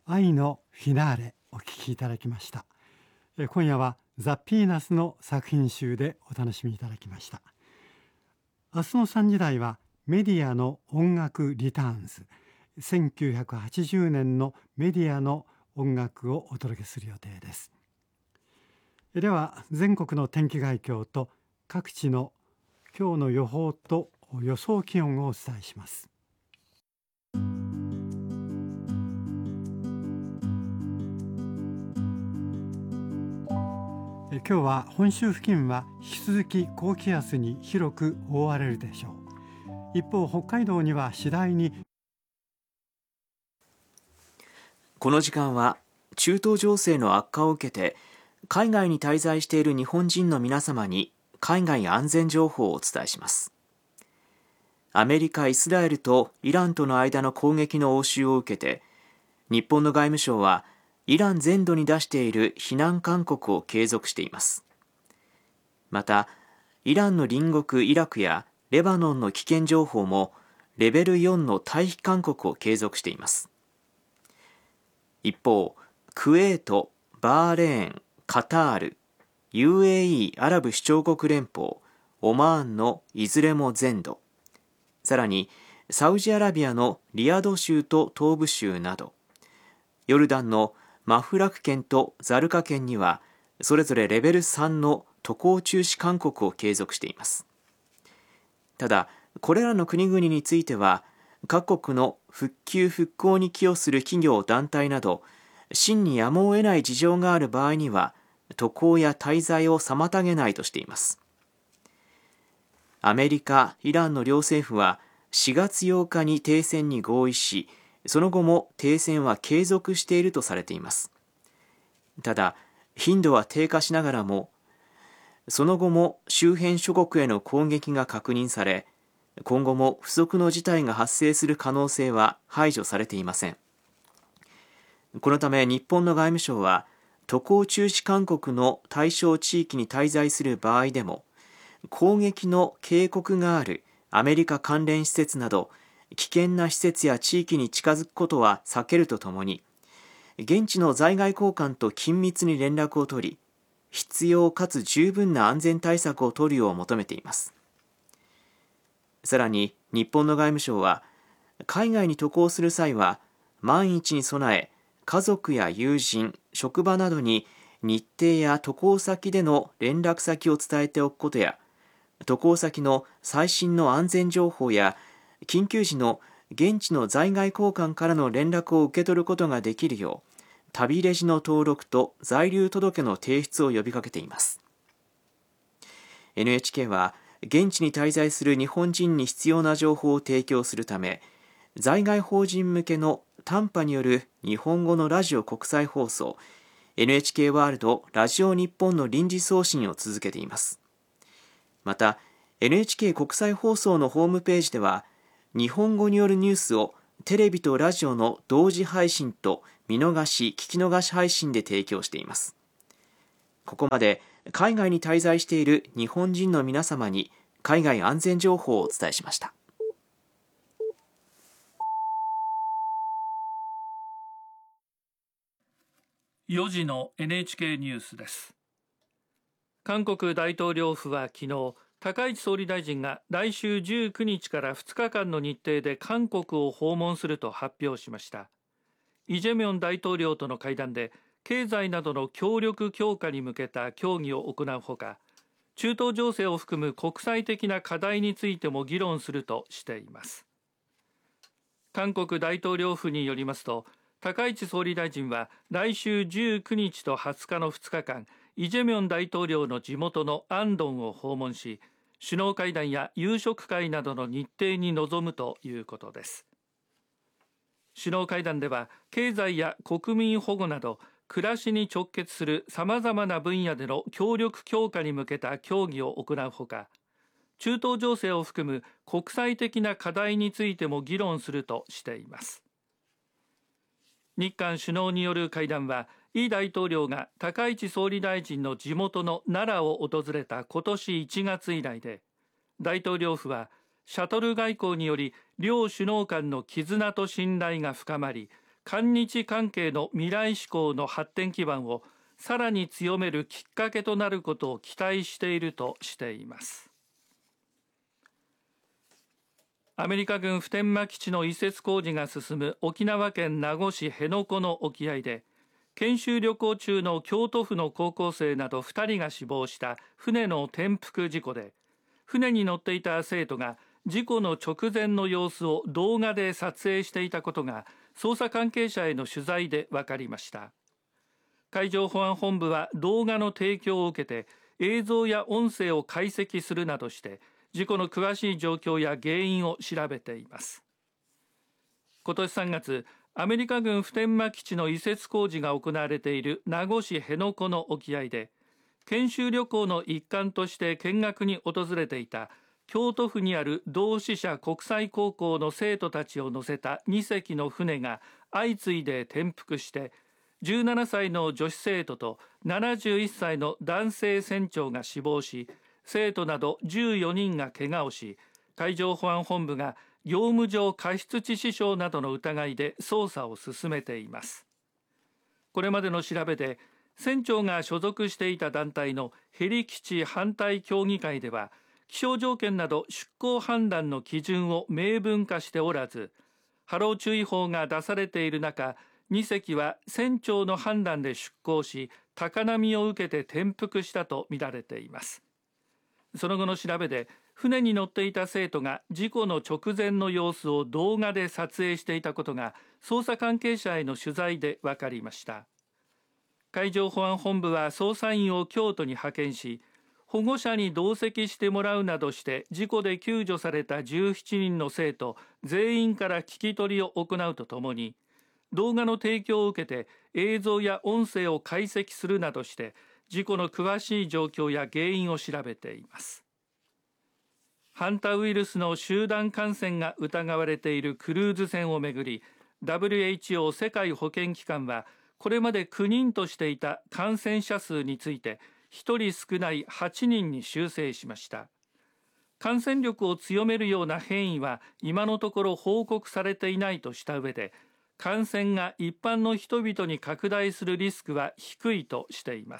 愛のフィナーレお聴きいただきました。今夜はザ・ピーナスの作品集でお楽しみいただきました。明日の3時台はメディアの音楽リターンズ、1980年のメディアの音楽をお届けする予定です。では全国の天気概況と各地の今日の予報と予想気温をお伝えします。今日は本州付近は引き続き高気圧に広く覆われるでしょう。一方、北海道には次第に。 この時間は中東情勢の悪化を受けて海外に滞在している日本人の皆様に海外安全情報をお伝えします。アメリカ、イスラエルとイランとの間の攻撃の応酬を受けて、日本の外務省はイラン全土に出している避難勧告を継続しています。また、イランの隣国イラクやレバノンの危険情報もレベル4の退避勧告を継続しています。一方、クウェート、バーレーン、カタール、UAE アラブ首長国連邦、オマーンのいずれも全土、さらにサウジアラビアのリヤド州と東部州など、ヨルダンのマフラク県とザルカ県にはそれぞれレベル3の渡航中止勧告を継続しています。ただ、これらの国々については各国の復旧復興に寄与する企業団体など真にやむを得ない事情がある場合には渡航や滞在を妨げないとしています。アメリカ、イランの両政府は4月8日に停戦に合意し、その後も停戦は継続しているとされています。ただ、頻度は低下しながらも、その後も周辺諸国への攻撃が確認され、今後も不測の事態が発生する可能性は排除されていません。このため日本の外務省は、渡航中止勧告の対象地域に滞在する場合でも、攻撃の警告があるアメリカ関連施設など危険な施設や地域に近づくことは避けるとともに、現地の在外公館と緊密に連絡を取り、必要かつ十分な安全対策を取るよう求めています。さらに日本の外務省は、海外に渡航する際は万一に備え、家族や友人、職場などに日程や渡航先での連絡先を伝えておくことや、渡航先の最新の安全情報や緊急時の現地の在外公館からの連絡を受け取ることができるよう、旅レジの登録と在留届の提出を呼びかけています。NHK は現地に滞在する日本人に必要な情報を提供するため、在外邦人向けの短波による日本語のラジオ国際放送 NHK ワールドラジオ日本の臨時送信を続けています。また NHK 国際放送のホームページでは、日本語によるニュースをテレビとラジオの同時配信と見逃し・聞き逃し配信で提供しています。ここまで海外に滞在している日本人の皆様に海外安全情報をお伝えしました。 4時の NHK ニュースです。韓国大統領府は昨日、高市総理大臣が来週19日から2日間の日程で韓国を訪問すると発表しました。イ・ジェミョン大統領との会談で経済などの協力強化に向けた協議を行うほか、中東情勢を含む国際的な課題についても議論するとしています。韓国大統領府によりますと、高市総理大臣は来週19日と20日の2日間、イ・ジェミョン大統領の地元のアンドンを訪問し、首脳会談や夕食会などの日程に臨むということです。首脳会談では経済や国民保護など暮らしに直結するさまざまな分野での協力強化に向けた協議を行うほか、中東情勢を含む国際的な課題についても議論するとしています。日韓首脳による会談は、イ大統領が高市総理大臣の地元の奈良を訪れた今年1月以来で、大統領府はシャトル外交により両首脳間の絆と信頼が深まり、 韓日関係の未来志向の発展基盤をさらに強めるきっかけとなることを期待しているとしています。アメリカ軍普天間基地の移設工事が進む沖縄県名護市辺野古の沖合で、研修旅行中の京都府の高校生など2人が死亡した船の転覆事故で、船に乗っていた生徒が事故の直前の様子を動画で撮影していたことが捜査関係者への取材で分かりました。海上保安本部は動画の提供を受けて映像や音声を解析するなどして事故の詳しい状況や原因を調べています。今年3月、アメリカ軍普天間基地の移設工事が行われている名護市辺野古の沖合で、研修旅行の一環として見学に訪れていた京都府にある同志社国際高校の生徒たちを乗せた2隻の船が相次いで転覆して17歳の女子生徒と71歳の男性船長が死亡し、生徒など14人が怪我をし、海上保安本部が業務上過失致死傷などの疑いで捜査を進めています。これまでの調べで、船長が所属していた団体のヘリ基地反対協議会では、気象条件など出航判断の基準を明文化しておらず、波浪注意報が出されている中、2隻は船長の判断で出航し、高波を受けて転覆したとみられています。その後の調べで、船に乗っていた生徒が事故の直前の様子を動画で撮影していたことが捜査関係者への取材で分かりました。海上保安本部は捜査員を京都に派遣し、保護者に同席してもらうなどして事故で救助された17人の生徒全員から聞き取りを行うとともに、動画の提供を受けて映像や音声を解析するなどして事故の詳しい状況や原因を調べています。ハンタウイルスの集団感染が疑われているクルーズ船をめぐり、 WHO 世界保健機関はこれまで9人としていた感染者数について1人少ない8人に修正しました。感染力を強めるような変異は今のところ報告されていないとした上で、感染が一般の人々に拡大するリスクは低いとしています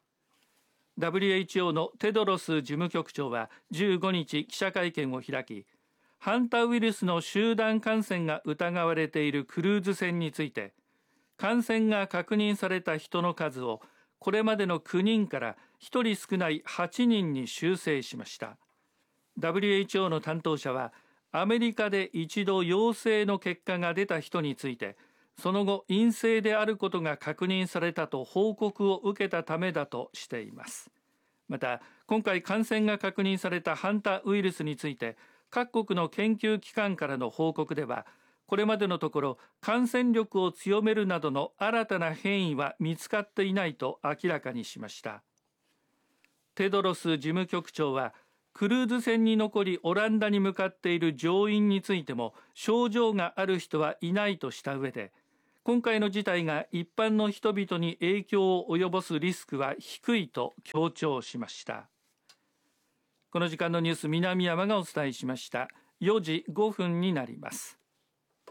。WHO のテドロス事務局長は15日記者会見を開き、ハンタウイルスの集団感染が疑われているクルーズ船について、感染が確認された人の数をこれまでの9人から1人少ない8人に修正しました。 WHO の担当者は、アメリカで一度陽性の結果が出た人について、その後陰性であることが確認されたと報告を受けたためだとしています。また、今回感染が確認されたハンタウイルスについて、各国の研究機関からの報告では、これまでのところ感染力を強めるなどの新たな変異は見つかっていないと明らかにしました。テドロス事務局長は、クルーズ船に残りオランダに向かっている乗員についても症状がある人はいないとした上で、今回の事態が一般の人々に影響を及ぼすリスクは低いと強調しました。この時間のニュース、南山がお伝えしました。4時5分になります。